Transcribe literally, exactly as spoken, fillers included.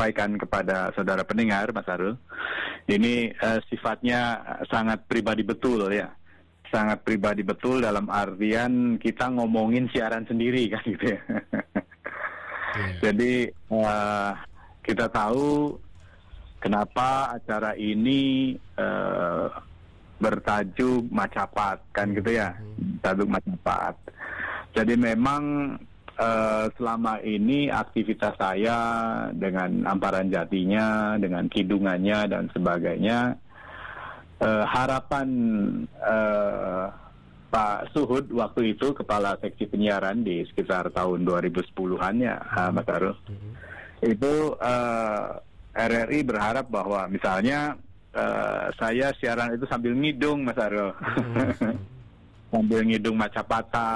sampaikan kepada saudara pendengar, Mas Arul. Ini uh, sifatnya sangat pribadi betul ya. Sangat pribadi betul dalam artian kita ngomongin siaran sendiri kan gitu ya. Yeah. Jadi uh, kita tahu kenapa acara ini uh, bertajuk Macapat kan gitu ya. Tajuk Macapat. Jadi memang Uh, selama ini aktivitas saya dengan Amparan Jatinya, dengan kidungannya dan sebagainya, uh, harapan uh, Pak Suhud waktu itu Kepala Seksi Penyiaran di sekitar tahun dua ribu sepuluhan ya, uh, Mas Arul, mm-hmm. itu uh, R R I berharap bahwa misalnya uh, saya siaran itu sambil ngidung, Mas Arul, mm-hmm. sambil ngidung Macapata